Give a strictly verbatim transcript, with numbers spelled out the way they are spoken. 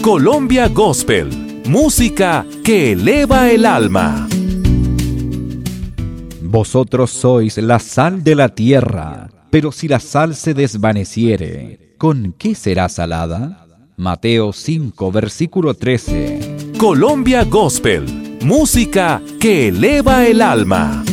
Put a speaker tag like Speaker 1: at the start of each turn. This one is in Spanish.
Speaker 1: Colombia Gospel, música que eleva el alma.
Speaker 2: Vosotros sois la sal de la tierra, pero si la sal se desvaneciere, ¿con qué será salada? Mateo cinco, versículo trece.
Speaker 1: Colombia Gospel, música que eleva el alma.